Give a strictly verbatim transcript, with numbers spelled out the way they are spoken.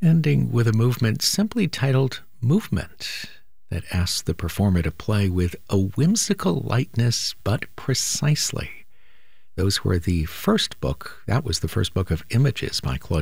ending with a movement simply titled Movement that asks the performer to play with a whimsical lightness but precisely. Those were the first book, that was the first book of images by Claude